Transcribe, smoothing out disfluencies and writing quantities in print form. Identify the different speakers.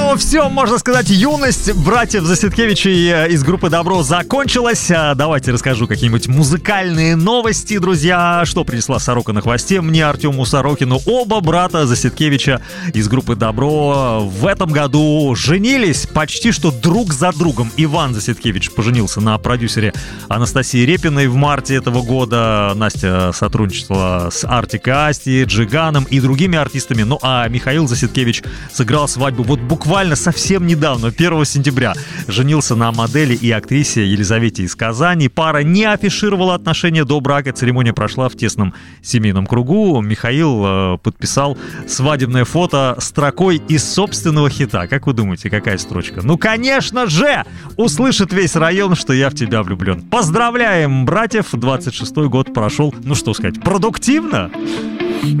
Speaker 1: Ну все, можно сказать, юность братьев Засидкевичей из группы «Добро» закончилась. Давайте расскажу какие-нибудь музыкальные новости, друзья. Что принесла сорока на хвосте мне, Артему Сорокину. Оба брата Засидкевича из группы «Добро» в этом году женились почти что друг за другом. Иван Засидкевич поженился на продюсере Анастасии Репиной в марте этого года. Настя сотрудничала с Артик и Асти, Джиганом и другими артистами. Ну а Михаил Засидкевич сыграл свадьбу вот буквально совсем недавно, 1 сентября. Женился на модели и актрисе Елизавете из Казани. Пара не афишировала отношения до брака. Церемония прошла в тесном семейном кругу. Михаил подписал свадебное фото строкой из собственного хита. Как вы думаете, какая строчка? Ну, конечно же! Услышит весь район, что я в тебя влюблен. Поздравляем, братьев! 26-й год прошел, ну что сказать, продуктивно?